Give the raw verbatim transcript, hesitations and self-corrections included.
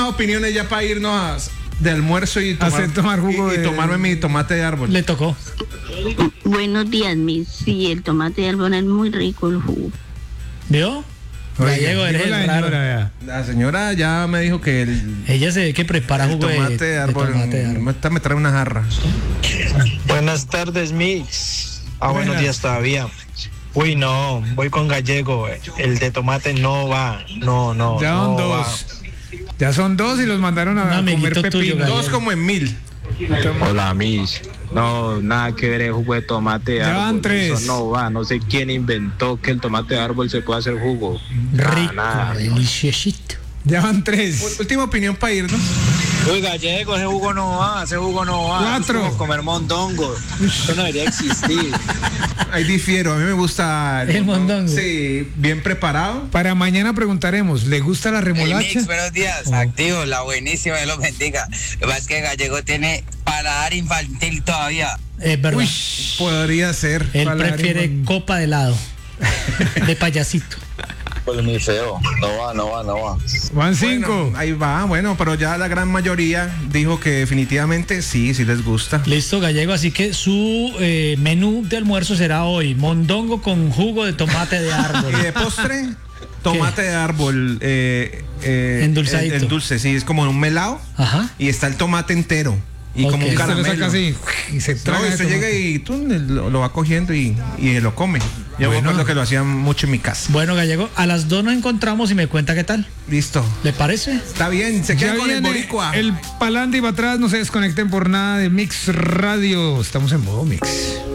opiniones ya para irnos a, de almuerzo y tomar, Hacer tomar jugo y, de... y tomarme mi tomate de árbol. Le tocó. Buenos días, mis. Sí, el tomate de árbol es muy rico el jugo. ¿Vio? Gallego, eres el raro. Señora, La señora ya me dijo que el, Ella se ve que prepara el jugo de, tomate de árbol, de tomate de árbol. me, está- me trae una jarra. Buenas tardes, Mix. Ah, buenos Buenas. días todavía. Uy, no, voy con Gallego. El de tomate no va. No, no. ya son no dos. va. Ya son dos y los mandaron a Un comer amiguito tuyo, pepino. Gallego. Dos como en mil. Hola, mis. No, nada que ver el jugo de tomate de Ya van árbol. tres. Eso no va. No sé quién inventó que el tomate de árbol se puede hacer jugo. Rico, Nada, nada. deliciosito. Ya van tres. Última opinión para irnos. Uy, Gallego, ese jugo no va. Ese jugo no va. Cuatro. Es como comer mondongo. Eso no debería existir. Ahí difiero, a mí me gusta El mondongo. Sí, bien preparado. Para mañana preguntaremos, ¿le gusta la Hey, remolacha? Mix, buenos días, activo, la buenísima, Dios los bendiga. Lo que pasa es que Gallego tiene paladar infantil todavía. Es verdad. Uy, Podría ser. Él paladar prefiere infantil. copa de helado. De payasito. Pues muy feo. No va, no va, no va. van cinco. Bueno, ahí va, bueno, pero ya la gran mayoría dijo que definitivamente sí, sí les gusta. Listo, Gallego. Así que su eh, menú de almuerzo será hoy mondongo con jugo de tomate de árbol. Y de postre, tomate de árbol. Eh, eh, Endulzadito. El, el dulce, sí, es como un melado. Ajá. Y está el tomate entero. Y Ok. como un Se lo Se lo caramelo. saca así y se traga No, y el usted tomate. llega y tú lo, lo va cogiendo y, y lo come. Yo me Bueno. acuerdo que lo hacían mucho en mi casa. Bueno, Gallego, a las dos nos encontramos y me cuenta qué tal. Listo. ¿Le parece? Está bien, se queda Ya con el viene boricua. el palante y para atrás, no se desconecten por nada de Mix Radio. Estamos en modo Mix.